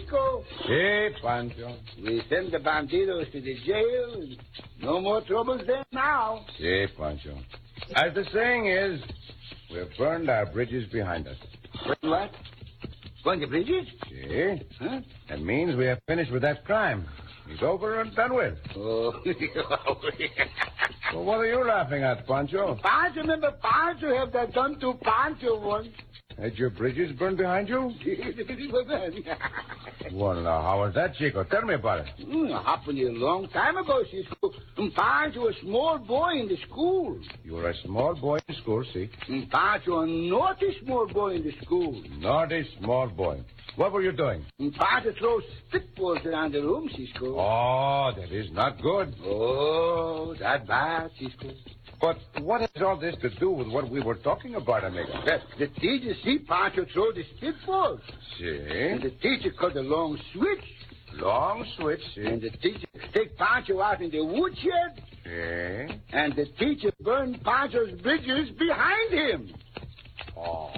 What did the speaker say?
Chico. Si, Pancho. We send the bandidos to the jail. And no more troubles there now. Si, Pancho. As the saying is, we've burned our bridges behind us. What? Burn the bridges? Si. Huh? That means we have finished with that crime. It's over and done with. Oh. Well, what are you laughing at, Pancho? Pancho, remember Pancho have that done to Pancho once. Had your bridges burned behind you? Well, now, how was that, Chico? Tell me about it. Happened a long time ago, Cisco. Pancho was a small boy in the school. You were a small boy in school, see? Pancho, a naughty small boy in the school. Naughty small boy. What were you doing? Pancho throws spitballs around the room, Cisco. Oh, that is not good. Oh, that bad, Cisco. But what has all this to do with what we were talking about, amigo? The teacher see Pancho throw the spitballs. And See? the teacher cut a long switch. Long switch, see? And the teacher take Pancho out in the woodshed. See? And the teacher burned Pancho's bridges behind him. Oh.